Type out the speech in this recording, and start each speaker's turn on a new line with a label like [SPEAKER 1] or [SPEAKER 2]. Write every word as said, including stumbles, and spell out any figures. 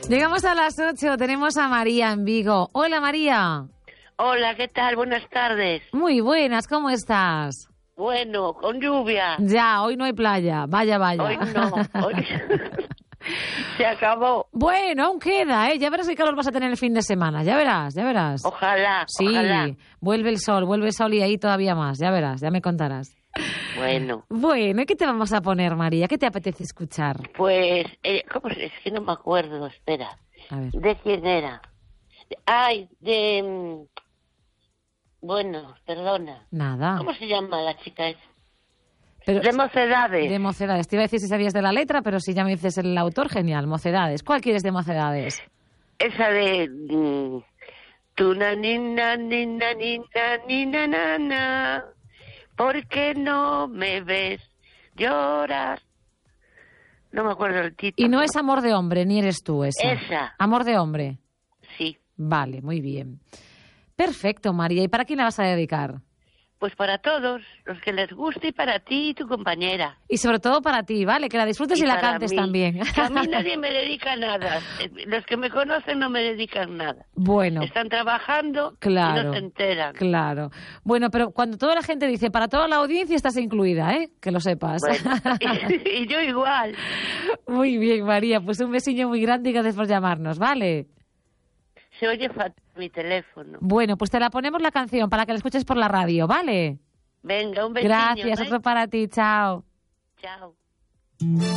[SPEAKER 1] Llegamos a las ocho, tenemos a María en Vigo. Hola, María.
[SPEAKER 2] Hola, ¿qué tal? Buenas tardes.
[SPEAKER 1] Muy buenas, ¿cómo estás?
[SPEAKER 2] Bueno, con lluvia.
[SPEAKER 1] Ya, hoy no hay playa, vaya, vaya.
[SPEAKER 2] Hoy no, hoy se acabó.
[SPEAKER 1] Bueno, aún queda, ¿eh? Ya verás qué calor vas a tener el fin de semana, ya verás, ya verás.
[SPEAKER 2] Ojalá,
[SPEAKER 1] sí,
[SPEAKER 2] ojalá.
[SPEAKER 1] vuelve el sol, vuelve el sol y ahí todavía más, ya verás, ya me contarás.
[SPEAKER 2] Bueno.
[SPEAKER 1] Bueno, ¿y qué te vamos a poner, María? ¿Qué te apetece escuchar?
[SPEAKER 2] Pues, eh, ¿cómo es? Es que no me acuerdo, espera.
[SPEAKER 1] A ver.
[SPEAKER 2] ¿De quién era? Ay, de... Bueno, perdona.
[SPEAKER 1] Nada.
[SPEAKER 2] ¿Cómo se llama la chica esa?
[SPEAKER 1] Pero,
[SPEAKER 2] de Mocedades.
[SPEAKER 1] De Mocedades. Te iba a decir si sabías de la letra, pero si ya me dices el autor, genial. Mocedades. ¿Cuál quieres de Mocedades?
[SPEAKER 2] Esa de... Mm, tu na nina nina nina nina nana, ¿por qué no me ves llorar? No me acuerdo el título.
[SPEAKER 1] Y no es Amor de hombre, ni eres tú esa.
[SPEAKER 2] Esa.
[SPEAKER 1] Amor de hombre.
[SPEAKER 2] Sí.
[SPEAKER 1] Vale, muy bien. Perfecto, María. ¿Y para quién la vas a dedicar?
[SPEAKER 2] Pues para todos, los que les guste, y para ti y tu compañera.
[SPEAKER 1] Y sobre todo para ti, ¿vale? Que la disfrutes y, y la cantes
[SPEAKER 2] mí.
[SPEAKER 1] también.
[SPEAKER 2] Que a mí nadie me dedica nada. Los que me conocen no me dedican nada.
[SPEAKER 1] Bueno.
[SPEAKER 2] Están trabajando
[SPEAKER 1] claro,
[SPEAKER 2] y no se enteran.
[SPEAKER 1] Claro. Bueno, pero cuando toda la gente dice, para toda la audiencia estás incluida, ¿eh? Que lo sepas.
[SPEAKER 2] Bueno, y, y yo igual.
[SPEAKER 1] Muy bien, María. Pues un besillo muy grande y gracias por llamarnos, ¿vale?
[SPEAKER 2] Se oye fatal mi teléfono.
[SPEAKER 1] Bueno, pues te la ponemos la canción para que la escuches por la radio, ¿vale?
[SPEAKER 2] Venga, un besillo.
[SPEAKER 1] Gracias,
[SPEAKER 2] ¿no?
[SPEAKER 1] otro para ti, chao.
[SPEAKER 2] Chao.